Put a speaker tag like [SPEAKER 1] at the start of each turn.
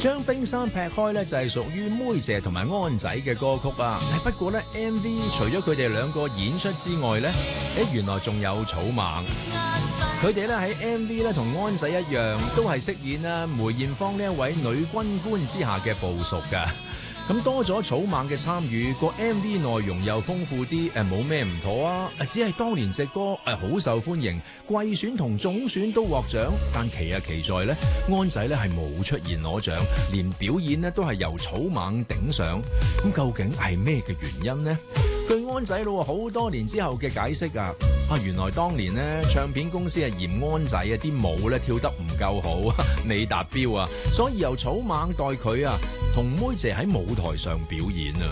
[SPEAKER 1] 將冰山劈開咧，就係屬於妹姐同埋安仔嘅歌曲啊。不過咧 MV 除咗佢哋兩個演出之外咧，原來仲有草蜢。佢哋咧喺 MV 咧同安仔一樣，都係飾演啦梅艷芳呢一位女軍官之下嘅部屬㗎。咁多咗草蜢嘅參與，個 MV 內容又豐富啲，冇咩唔妥啊！只係當年隻歌好受歡迎，季選同總選都獲獎，但奇在咧，安仔咧係冇出現攞獎，連表演咧都係由草蜢頂上。咁究竟係咩嘅原因呢？據安仔佬好多年之後嘅解釋啊，原來當年咧唱片公司係嫌安仔啲舞咧跳得唔夠好，未達標啊，所以由草蜢代佢同妹姐喺舞台上表演啊。